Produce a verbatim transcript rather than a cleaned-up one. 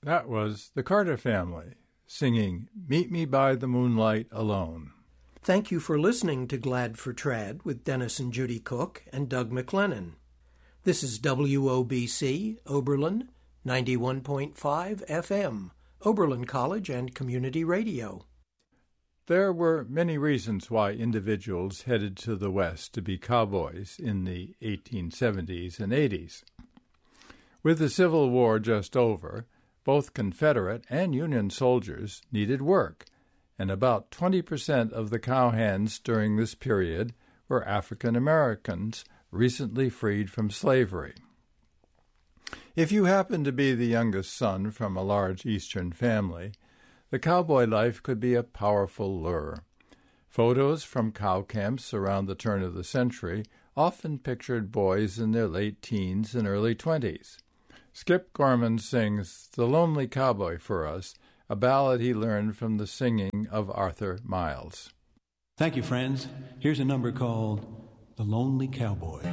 That was the Carter Family singing Meet Me by the Moonlight Alone. Thank you for listening to Glad for Trad with Dennis and Judy Cook and Doug McLennan. This is W O B C, Oberlin, ninety-one point five F M, Oberlin College and Community Radio. There were many reasons why individuals headed to the West to be cowboys in the eighteen seventies and eighties. With the Civil War just over, both Confederate and Union soldiers needed work, and about twenty percent of the cowhands during this period were African Americans recently freed from slavery. If you happen to be the youngest son from a large Eastern family, the cowboy life could be a powerful lure. Photos from cow camps around the turn of the century often pictured boys in their late teens and early twenties. Skip Gorman sings The Lonely Cowboy for us, a ballad he learned from the singing of Arthur Miles. Thank you, friends. Here's a number called The Lonely Cowboy.